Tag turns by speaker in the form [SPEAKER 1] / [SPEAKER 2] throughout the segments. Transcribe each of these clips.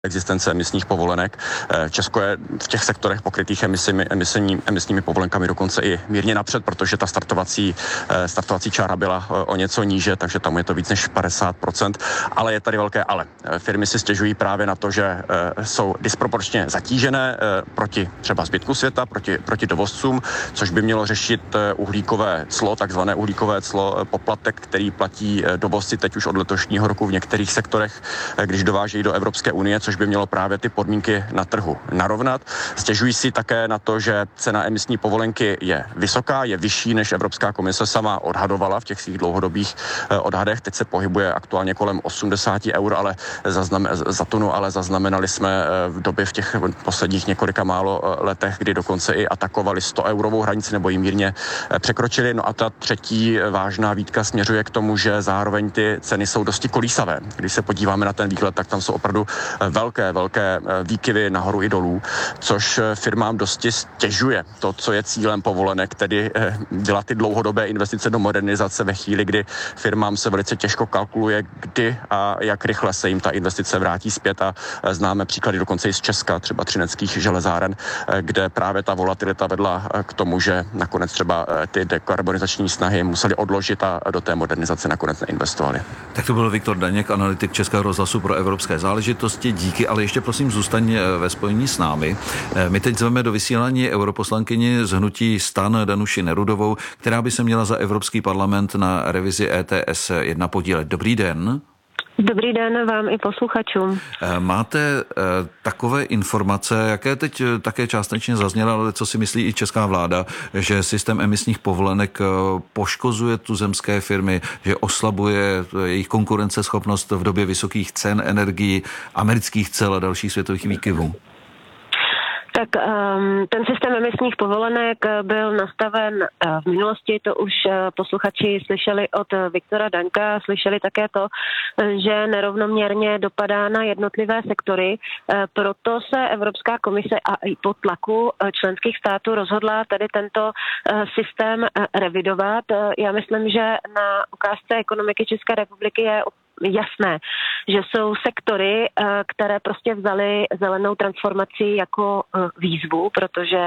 [SPEAKER 1] existence emisních povolenek. Česko je v těch sektorech pokrytých emisními povolenkami dokonce i mírně napřed, protože ta startovací čára byla o něco níže, takže tam je to víc než 50%, ale je tady velké ale. Firmy si stěžují právě na to, že jsou disproporčně zatížené proti třeba zbytku světa, proti dovozcům, což by mělo řešit uhlíkové clo, takzvané uhlíkové clo, poplatek, který platí dovozci teď už od letošního roku v některých sektorech, když dovážejí do Evropské unie, což by mělo právě ty podmínky na trhu narovnat. Stěžují si také na to, že cena emisní povolenky je vysoká, je vyšší, než Evropská komise sama odhadovala v těch svých dlouhodobých odhadech. Teď se pohybuje aktuálně kolem 80 eur za tunu, ale zaznamenali jsme v době v těch posledních několika málo letech, kdy dokonce i atakovali 100 eurovou hranici nebo ji mírně překročili. No a ta třetí vážná výtka směřuje k tomu, že zároveň ty ceny jsou dosti kolísavé. Když se podíváme na ten výhled, tak tam jsou opravdu velké výkyvy nahoru i dolů, což firmám dosti stěžuje to, co je cílem povolenek, tedy dělat ty dlouhodobé investice do modernizace ve chvíli, kdy firmám se velice těžko kalkuluje, kdy a jak rychle se jim ta investice vrátí zpět a známe příklady dokonce i z Česka, třeba Třineckých železáren, kde právě ta volatilita vedla k tomu, že nakonec třeba ty dekarbonizační snahy museli odložit a do té modernizace nakonec neinvestovali.
[SPEAKER 2] Tak to byl Viktor Daněk, analytik Českého rozhlasu pro evropské záležitosti. Díky, ale ještě prosím zůstaň ve spojení s námi. My teď zveme do vysílání europoslankyni z hnutí STAN Danuši Nerudovou, která by se měla za Evropský parlament na revizi ETS 1 podílet. Dobrý den.
[SPEAKER 3] Dobrý den vám i posluchačům.
[SPEAKER 2] Máte takové informace, jaké teď také částečně zazněly, ale co si myslí i česká vláda, že systém emisních povolenek poškozuje tuzemské firmy, že oslabuje jejich konkurenceschopnost v době vysokých cen energií, amerických cel a dalších světových výkyvů?
[SPEAKER 3] Tak ten systém emisních povolenek byl nastaven v minulosti, to už posluchači slyšeli od Viktora Daňka, slyšeli také to, že nerovnoměrně dopadá na jednotlivé sektory, proto se Evropská komise a i po tlaku členských států rozhodla tady tento systém revidovat. Já myslím, že na ukázce ekonomiky České republiky je jasné, že jsou sektory, které prostě vzaly zelenou transformaci jako výzvu, protože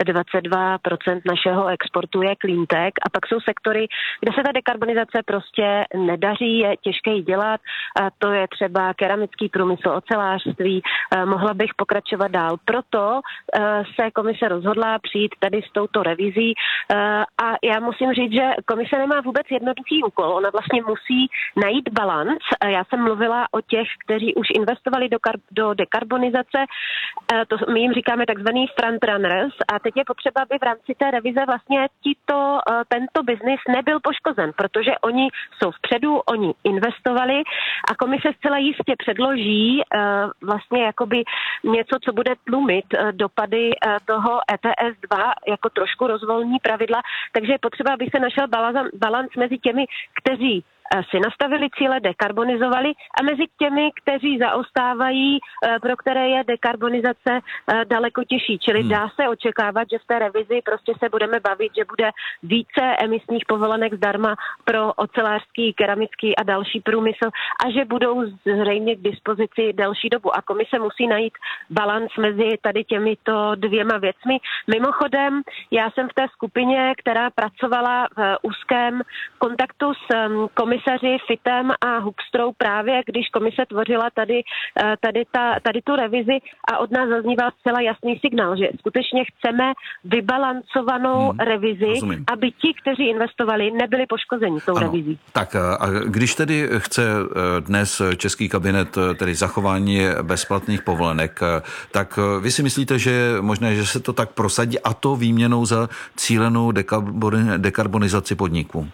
[SPEAKER 3] 22% našeho exportu je cleantech, a pak jsou sektory, kde se ta dekarbonizace prostě nedaří, je těžké ji dělat, a to je třeba keramický průmysl, ocelářství, mohla bych pokračovat dál. Proto se komise rozhodla přijít tady s touto revizí a já musím říct, že komise nemá vůbec jednoduchý úkol, ona vlastně musí najít balanc. Já jsem mluvila o těch, kteří už investovali do dekarbonizace, to my jim říkáme takzvaný frontrunners, a teď je potřeba, aby v rámci té revize vlastně tento biznis nebyl poškozen, protože oni jsou vpředu, oni investovali a komise zcela jistě předloží vlastně jakoby něco, co bude tlumit dopady toho ETS 2, jako trošku rozvolní pravidla, takže je potřeba, aby se našel balans mezi těmi, kteří si nastavili cíle, dekarbonizovali, a mezi těmi, kteří zaostávají, pro které je dekarbonizace daleko těžší. Čili dá se očekávat, že v té revizi prostě se budeme bavit, že bude více emisních povolenek zdarma pro ocelářský, keramický a další průmysl a že budou zřejmě k dispozici delší dobu. A komise musí najít balans mezi tady těmito dvěma věcmi. Mimochodem, já jsem v té skupině, která pracovala v úzkém kontaktu s komisaři Fittem a Hoekstrou právě, když komise tvořila tady tu revizi, a od nás zaznívá zcela jasný signál, že skutečně chceme vybalancovanou revizi,
[SPEAKER 2] rozumím.
[SPEAKER 3] Aby ti, kteří investovali, nebyli poškozeni tou revizí.
[SPEAKER 2] Tak a když tedy chce dnes český kabinet tedy zachování bezplatných povolenek, tak vy si myslíte, že je možné, že se to tak prosadí, a to výměnou za cílenou dekarbonizaci podniků?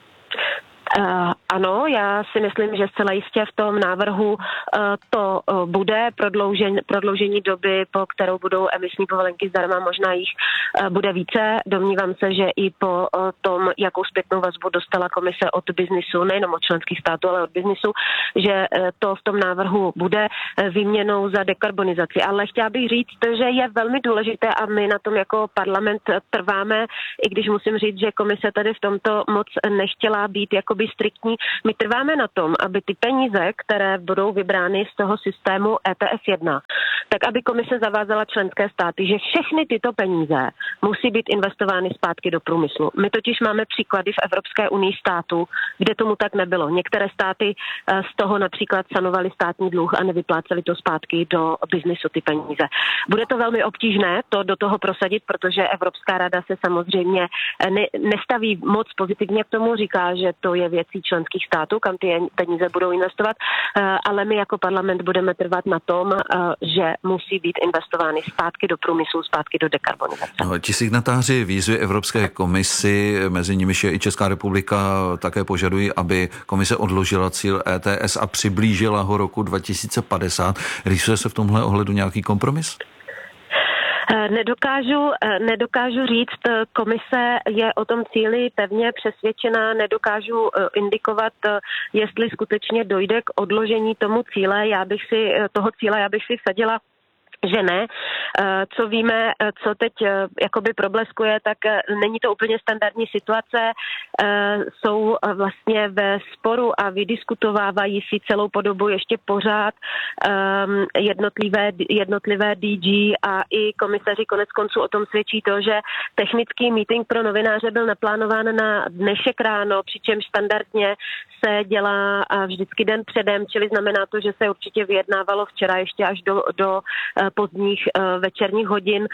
[SPEAKER 3] Ano, já si myslím, že zcela jistě v tom návrhu to bude prodloužení doby, po kterou budou emisní povolenky zdarma, možná jich bude více. Domnívám se, že i po tom, jakou zpětnou vazbu dostala komise od biznisu, nejenom od členských států, ale od biznisu, že to v tom návrhu bude výměnou za dekarbonizaci. Ale chtěla bych říct, že je velmi důležité, a my na tom jako parlament trváme, i když musím říct, že komise tady v tomto moc nechtěla být jakoby striktní, My trváme na tom, aby ty peníze, které budou vybrány z toho systému ETS 1, tak aby komise zavázala členské státy, že všechny tyto peníze musí být investovány zpátky do průmyslu. My totiž máme příklady v Evropské unii států, kde tomu tak nebylo. Některé státy z toho například sanovaly státní dluh a nevypláceli to zpátky do biznisu ty peníze. Bude to velmi obtížné to do toho prosadit, protože Evropská rada se samozřejmě nestaví moc pozitivně k tomu, říká, že to je věcí členských států, kam ty peníze budou investovat, ale my jako parlament budeme trvat na tom, že musí být investovány zpátky do průmyslu, zpátky do dekarbonizace.
[SPEAKER 2] No, ti signatáři výzvy Evropské komisi, mezi nimiž je i Česká republika, také požadují, aby komise odložila cíl ETS a přiblížila ho roku 2050. Rýsuje se v tomhle ohledu nějaký kompromis?
[SPEAKER 3] Nedokážu říct, komise je o tom cíli pevně přesvědčená, nedokážu indikovat, jestli skutečně dojde k odložení toho cíle, já bych si vsadila, že ne. Co víme, co teď jakoby probleskuje, tak není to úplně standardní situace. Jsou vlastně ve sporu a vydiskutovávají si celou podobu ještě pořád jednotlivé DG a i komisaři konec konců o tom svědčí to, že technický meeting pro novináře byl naplánován na dnešek ráno, přičemž standardně se dělá vždycky den předem, čili znamená to, že se určitě vyjednávalo včera ještě až do pozdních večerních hodin.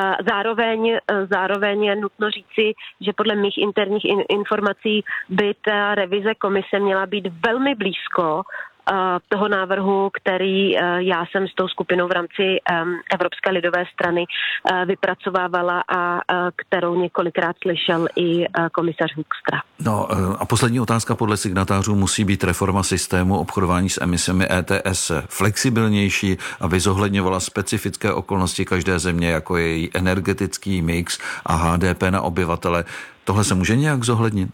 [SPEAKER 3] Zároveň je nutno říci, že podle mých interních informací by ta revize komise měla být velmi blízko toho návrhu, který já jsem s tou skupinou v rámci Evropské lidové strany vypracovávala a kterou několikrát slyšel i komisař Hoekstra.
[SPEAKER 2] No a poslední otázka podle signatářů musí být reforma systému obchodování s emisemi ETS flexibilnější, aby zohledňovala specifické okolnosti každé země, jako je její energetický mix a HDP na obyvatele. Tohle se může nějak zohlednit?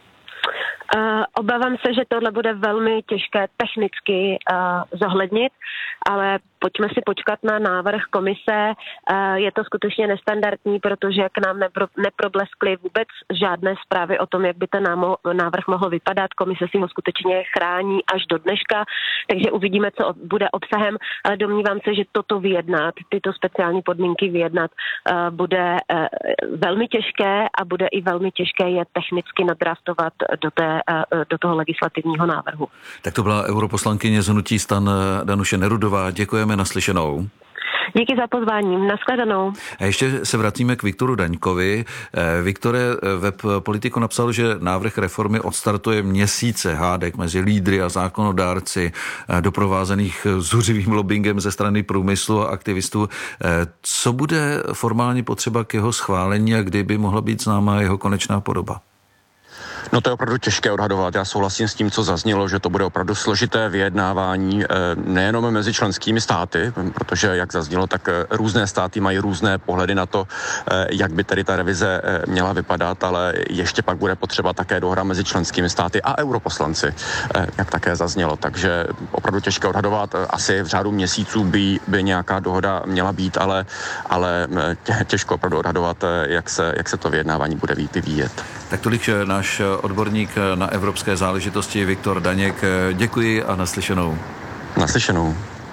[SPEAKER 3] Obávám se, že tohle bude velmi těžké technicky zohlednit, ale pojďme si počkat na návrh komise. Je to skutečně nestandardní, protože k nám neprobleskly vůbec žádné zprávy o tom, jak by ten návrh mohl vypadat. Komise si ho skutečně chrání až do dneška, takže uvidíme, co bude obsahem, ale domnívám se, že toto vyjednat, tyto speciální podmínky vyjednat, bude velmi těžké a bude i velmi těžké je technicky nadraftovat do toho legislativního návrhu.
[SPEAKER 2] Tak to byla europoslankyně z hnutí STAN Danuše Nerudová. Děkujeme, naslyšenou.
[SPEAKER 3] Díky za pozvání. Nashledanou.
[SPEAKER 2] A ještě se vracíme k Viktoru Daňkovi. Viktore, web Politico napsal, že návrh reformy odstartuje měsíce hádek mezi lídry a zákonodárci, doprovázených zuřivým lobbingem ze strany průmyslu a aktivistů. Co bude formálně potřeba k jeho schválení a kdy by mohla být známa jeho konečná podoba?
[SPEAKER 1] No to je opravdu těžké odhadovat. Já souhlasím s tím, co zaznělo, že to bude opravdu složité vyjednávání nejenom mezi členskými státy, protože jak zaznělo, tak různé státy mají různé pohledy na to, jak by tedy ta revize měla vypadat, ale ještě pak bude potřeba také dohoda mezi členskými státy a europoslanci, jak také zaznělo. Takže opravdu těžké odhadovat. Asi v řádu měsíců by nějaká dohoda měla být, ale těžko opravdu odhadovat, jak se to vyjednávání bude vyvíjet.
[SPEAKER 2] Tak tolik náš odborník na evropské záležitosti Viktor Daněk. Děkuji a naslyšenou.
[SPEAKER 1] Naslyšenou.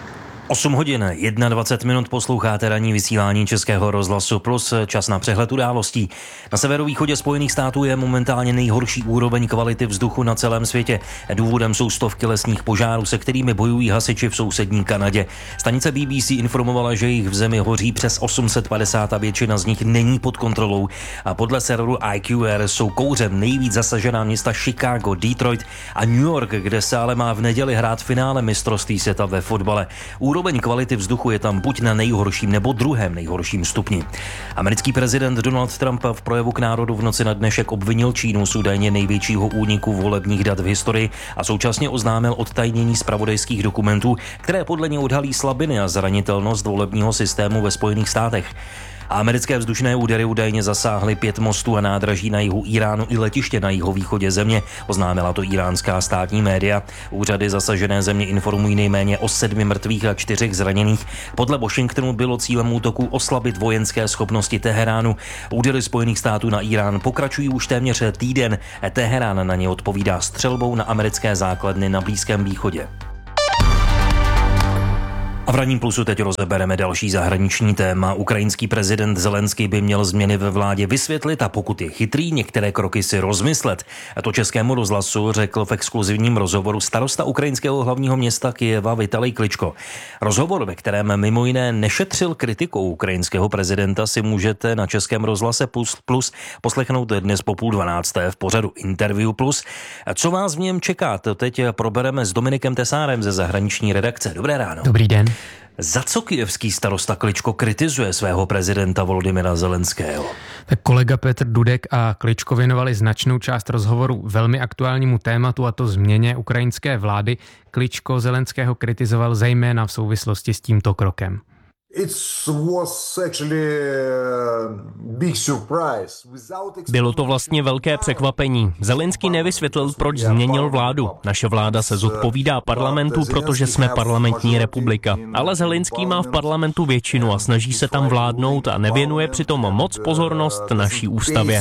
[SPEAKER 4] 8 hodin, 21 minut posloucháte ranní vysílání Českého rozhlasu Plus, čas na přehled událostí. Na severovýchodě Spojených států je momentálně nejhorší úroveň kvality vzduchu na celém světě. Důvodem jsou stovky lesních požárů, se kterými bojují hasiči v sousední Kanadě. Stanice BBC informovala, že jich v zemi hoří přes 850 a většina z nich není pod kontrolou. A podle serveru IQR jsou kouřem nejvíc zasažená města Chicago, Detroit a New York, kde se ale má v neděli hrát finále mistrovství světa ve fotbale. Úroveň kvality vzduchu je tam buď na nejhorším nebo druhém nejhorším stupni. Americký prezident Donald Trump v projevu k národu v noci na dnešek obvinil Čínu z údajně největšího úniku volebních dat v historii a současně oznámil odtajnění zpravodajských dokumentů, které podle něj odhalí slabiny a zranitelnost volebního systému ve Spojených státech. A americké vzdušné údery údajně zasáhly 5 mostů a nádraží na jihu Iránu i letiště na jihovýchodě země, oznámila to iránská státní média. Úřady zasažené země informují nejméně o 7 mrtvých a 4 zraněných. Podle Washingtonu bylo cílem útoku oslabit vojenské schopnosti Teheránu. Údery Spojených států na Irán pokračují už téměř týden. Teherán na ně odpovídá střelbou na americké základny na Blízkém východě. A v Ranním plusu teď rozebereme další zahraniční téma. Ukrajinský prezident Zelenský by měl změny ve vládě vysvětlit a pokud je chytrý, některé kroky si rozmyslet. A to Českému rozhlasu řekl v exkluzivním rozhovoru starosta ukrajinského hlavního města Kyjeva Vitalij Kličko. Rozhovor, ve kterém mimo jiné nešetřil kritikou ukrajinského prezidenta, si můžete na Českém rozhlase Plus poslechnout dnes po 11:30 v pořadu Interview Plus. Co vás v něm čeká, to teď probereme s Dominikem Tesárem ze zahraniční redakce. Dobré ráno.
[SPEAKER 5] Dobrý den.
[SPEAKER 4] Za co kyjevský starosta Kličko kritizuje svého prezidenta Volodymyra Zelenského?
[SPEAKER 5] Tak kolega Petr Dudek a Kličko věnovali značnou část rozhovoru velmi aktuálnímu tématu, a to změně ukrajinské vlády. Kličko Zelenského kritizoval zejména v souvislosti s tímto krokem.
[SPEAKER 6] Bylo to vlastně velké překvapení. Zelenský nevysvětlil, proč změnil vládu. Naše vláda se zodpovídá parlamentu, protože jsme parlamentní republika. Ale Zelenský má v parlamentu většinu a snaží se tam vládnout a nevěnuje přitom moc pozornost naší ústavě.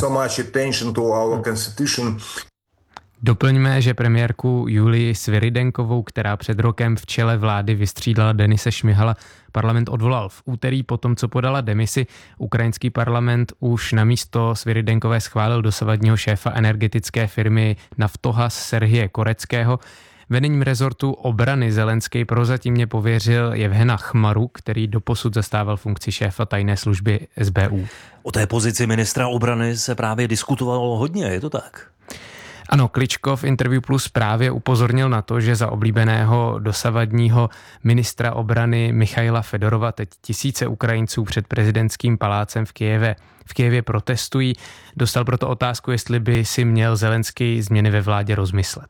[SPEAKER 5] Doplňme, že premiérku Julii Sviridenkovou, která před rokem v čele vlády vystřídala Denise Šmihala, parlament odvolal v úterý po tom, co podala demisi. Ukrajinský parlament už na místo Sviridenkové schválil dosavadního šéfa energetické firmy Naftohaz Serhije Koreckého. Vedením rezortu obrany Zelenský prozatímně pověřil Jevhena Chmaru, který doposud zastával funkci šéfa tajné služby SBU.
[SPEAKER 4] O té pozici ministra obrany se právě diskutovalo hodně, je to tak?
[SPEAKER 5] Ano, Kličko v Interview Plus právě upozornil na to, že za oblíbeného dosavadního ministra obrany Michaila Fedorova teď tisíce Ukrajinců před prezidentským palácem v Kyjevě protestují. Dostal proto otázku, jestli by si měl Zelenský změny ve vládě rozmyslet.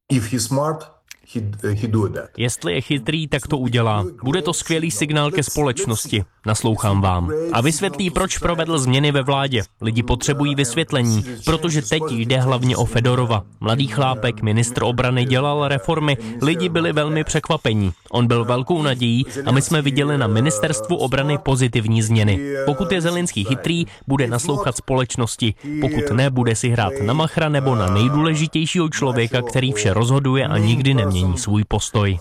[SPEAKER 6] Jestli je chytrý, tak to udělá. Bude to skvělý signál ke společnosti. Naslouchám vám. A vysvětlí, proč provedl změny ve vládě. Lidi potřebují vysvětlení, protože teď jde hlavně o Fedorova. Mladý chlápek, ministr obrany, dělal reformy. Lidi byli velmi překvapení. On byl velkou nadějí a my jsme viděli na ministerstvu obrany pozitivní změny. Pokud je Zelenský chytrý, bude naslouchat společnosti. Pokud ne, bude si hrát na machra nebo na nejdůležitějšího člověka, který vše rozhoduje a nikdy nemění svůj postoj.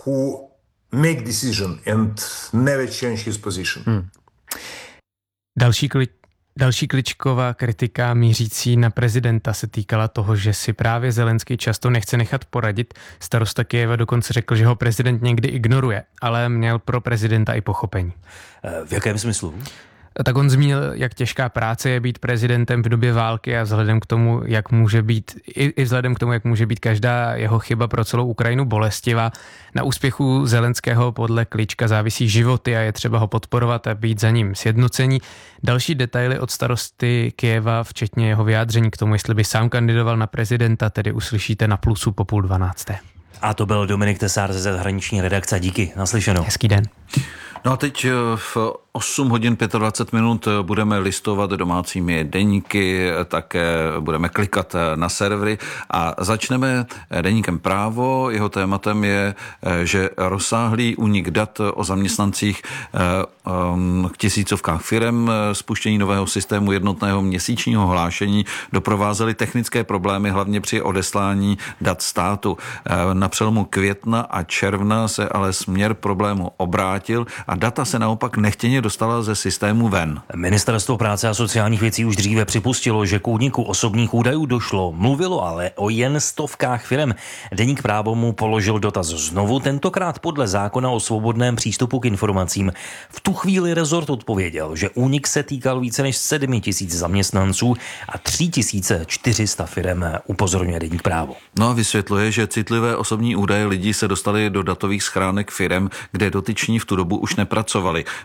[SPEAKER 5] Další Kličková kritika mířící na prezidenta se týkala toho, že si právě Zelenský často nechce nechat poradit. Starosta Kyjeva dokonce řekl, že ho prezident někdy ignoruje, ale měl pro prezidenta i pochopení.
[SPEAKER 4] V jakém smyslu?
[SPEAKER 5] Tak on zmínil, jak těžká práce je být prezidentem v době války a vzhledem k tomu, jak může být každá jeho chyba pro celou Ukrajinu bolestivá. Na úspěchu Zelenského podle Klička závisí životy a je třeba ho podporovat a být za ním sjednocení. Další detaily od starosty Kyjeva, včetně jeho vyjádření k tomu, jestli by sám kandidoval na prezidenta, tedy uslyšíte na Plusu po 11:30.
[SPEAKER 4] A to byl Dominik Tesár ze zahraniční redakce. Díky, naslyšenou.
[SPEAKER 5] Hezký den.
[SPEAKER 2] No a teď v 8 hodin 25 minut budeme listovat domácími deníky, také budeme klikat na servery a začneme deníkem Právo. Jeho tématem je, že rozsáhlý únik dat o zaměstnancích k tisícovkách firem, spuštění nového systému jednotného měsíčního hlášení doprovázely technické problémy, hlavně při odeslání dat státu. Na přelomu května a června se ale směr problému obrátil a data se naopak nechtěně dostala ze systému ven.
[SPEAKER 4] Ministerstvo práce a sociálních věcí už dříve připustilo, že k úniku osobních údajů došlo. Mluvilo ale o jen stovkách firem. Deník Právo mu položil dotaz znovu, tentokrát podle zákona o svobodném přístupu k informacím. V tu chvíli rezort odpověděl, že únik se týkal více než 7 000 zaměstnanců a 3 400 firem, upozorňuje Deník Právo.
[SPEAKER 2] No a vysvětluje, že citlivé osobní údaje lidí se dostaly do datových schránek firem, kde dotyční v tu dobu už nepracovali. Podle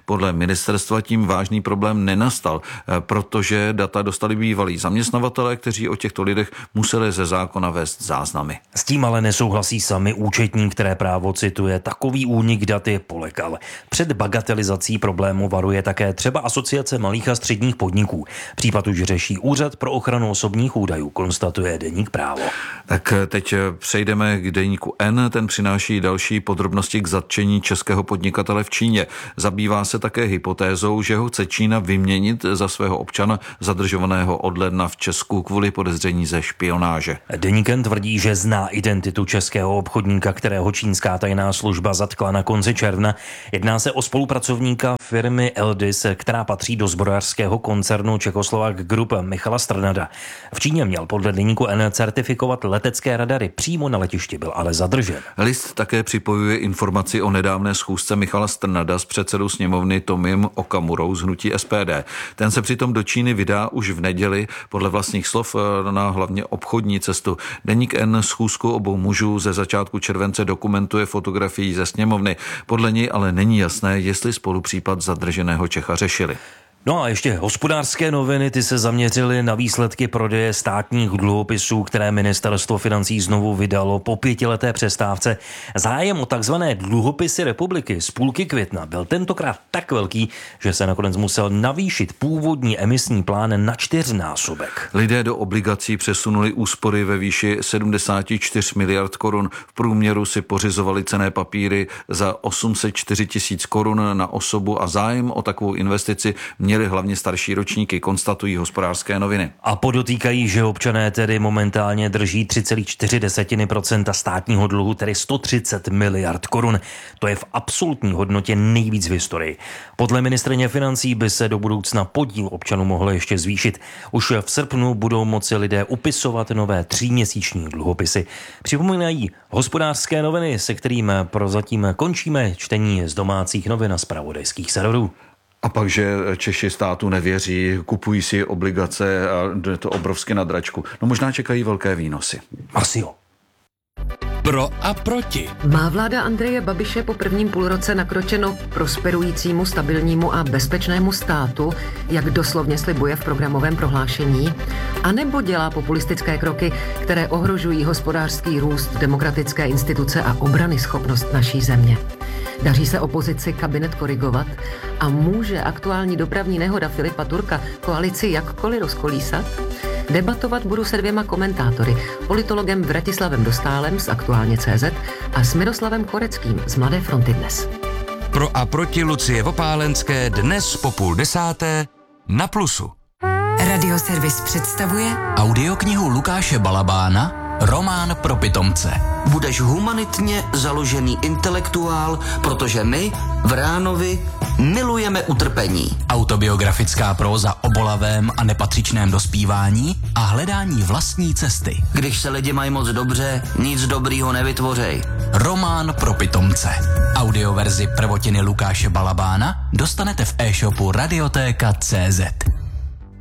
[SPEAKER 2] ministerstva tím vážný problém nenastal, protože data dostali bývalí zaměstnavatelé, kteří o těchto lidech museli ze zákona vést záznamy.
[SPEAKER 4] S tím ale nesouhlasí sami účetní, které Právo cituje. Takový únik dat je polekal. Před bagatelizací problému varuje také třeba Asociace malých a středních podniků. Případ už řeší Úřad pro ochranu osobních údajů, konstatuje deník Právo.
[SPEAKER 2] Tak teď přejdeme k deníku N. Ten přináší další podrobnosti k zatčení českého podnikatele v Číně. Zabývá se také hypotézou, že ho chce Čína vyměnit za svého občana zadržovaného od ledna v Česku kvůli podezření ze špionáže.
[SPEAKER 4] Deník N tvrdí, že zná identitu českého obchodníka, kterého čínská tajná služba zatkla na konci června. Jedná se o spolupracovníka firmy Eldis, která patří do zbrojařského koncernu Czechoslovak Group Michala Strnada. V Číně měl podle deníku N certifikovat letecké radary. Přímo na letišti byl ale zadržen.
[SPEAKER 2] List také připojuje informaci o nedávné schůzce Michala Strnada s předsedou sněmovny Tomiem Okamurou z hnutí SPD. Ten se přitom do Číny vydá už v neděli, podle vlastních slov na hlavně obchodní cestu. Deník N schůzku obou mužů ze začátku července dokumentuje fotografií ze sněmovny. Podle něj ale není jasné, jestli spolu případ zadrženého Čecha řešili.
[SPEAKER 4] No a ještě hospodářské noviny, ty se zaměřily na výsledky prodeje státních dluhopisů, které ministerstvo financí znovu vydalo po 5leté přestávce. Zájem o takzvané dluhopisy republiky z půlky května byl tentokrát tak velký, že se nakonec musel navýšit původní emisní plán na 4násobek.
[SPEAKER 2] Lidé do obligací přesunuli úspory ve výši 74 miliard korun. V průměru si pořizovali cenné papíry za 804 000 korun na osobu a zájem o takovou investici měli hlavně starší ročníky, konstatují Hospodářské noviny.
[SPEAKER 4] A podotýkají, že občané tedy momentálně drží 3,4% státního dluhu, tedy 130 miliard korun. To je v absolutní hodnotě nejvíc v historii. Podle ministryně financí by se do budoucna podíl občanů mohl ještě zvýšit. Už v srpnu budou moci lidé upisovat nové 3měsíční dluhopisy. Připomínají Hospodářské noviny, se kterým prozatím končíme čtení z domácích novin a zpravodajských serverů.
[SPEAKER 2] A pak, že Češi státu nevěří, kupují si obligace a jde to obrovsky na dračku. No možná čekají velké výnosy.
[SPEAKER 4] Asi jo.
[SPEAKER 7] Pro a proti.
[SPEAKER 8] Má vláda Andreje Babiše po prvním půlroce nakročeno k prosperujícímu, stabilnímu a bezpečnému státu, jak doslovně slibuje v programovém prohlášení? A nebo dělá populistické kroky, které ohrožují hospodářský růst, demokratické instituce a obranyschopnost naší země? Daří se opozici kabinet korigovat a může aktuální dopravní nehoda Filipa Turka koalici jakkoliv rozkolísat? Debatovat budu se 2 komentátory, politologem Vratislavem Dostálem z Aktuálně.cz a s Miroslavem Koreckým z Mladé fronty Dnes.
[SPEAKER 7] Pro a proti Lucie Vopálenské dnes po 9:30 na Plusu.
[SPEAKER 9] Radioservis představuje
[SPEAKER 7] Audioknihu Lukáše Balabána Román pro pitomce.
[SPEAKER 10] Budeš humanitně založený intelektuál, protože my v Ránovi milujeme utrpení.
[SPEAKER 7] Autobiografická próza o bolavém a nepatřičném dospívání a hledání vlastní cesty.
[SPEAKER 10] Když se lidi mají moc dobře, nic dobrýho nevytvořej.
[SPEAKER 7] Román pro pitomce. Audioverzi prvotiny Lukáše Balabána dostanete v e-shopu Radiotéka.cz.